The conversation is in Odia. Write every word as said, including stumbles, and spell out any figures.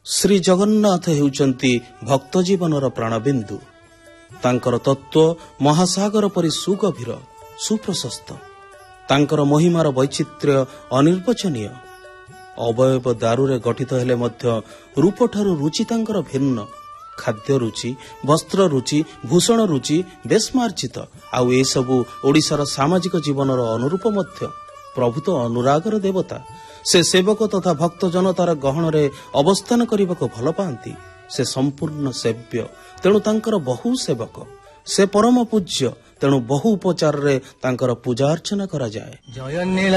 ଶ୍ରୀ ଜଗନ୍ନାଥ ହେଉଛନ୍ତି ଭକ୍ତ ଜୀବନର ପ୍ରାଣବିନ୍ଦୁ। ତାଙ୍କର ତତ୍ତ୍ୱ ମହାସାଗର ପରି ସୁଗଭୀର, ସୁପ୍ରଶସ୍ତ। ତାଙ୍କର ମହିମାର ବୈଚିତ୍ର୍ୟ ଅନିର୍ବାଚନୀୟ। ଅବୟବ ଦାରୁରେ ଗଠିତ ହେଲେ ମଧ୍ୟ ରୂପଠାରୁ ରୁଚି ତାଙ୍କର ଭିନ୍ନ। ଖାଦ୍ୟ ରୁଚି, ବସ୍ତ୍ର ରୁଚି, ଭୂଷଣ ରୁଚି ବେଶ୍ ମାର୍ଜିତ। ଆଉ ଏସବୁ ଓଡ଼ିଶାର ସାମାଜିକ ଜୀବନର ଅନୁରୂପ ମଧ୍ୟ। ପ୍ରଭୁ ତ ଅନୁରାଗର ଦେବତା। ସେ ସେବକ ତଥା ଭକ୍ତ ଜନତାର ଗହଣରେ ଅବସ୍ଥାନ କରିବାକୁ ଭଲ ପାଆନ୍ତି। ସେ ସମ୍ପୂର୍ଣ୍ଣ ସେବ୍ୟ, ତେଣୁ ତାଙ୍କର ବହୁ ସେବକ। ସେ ପରମ ପୂଜ୍ୟ, ତେଣୁ ବହୁ ଉପଚାରରେ ତାଙ୍କର ପୂଜା ଅର୍ଚ୍ଚନା କରାଯାଏ।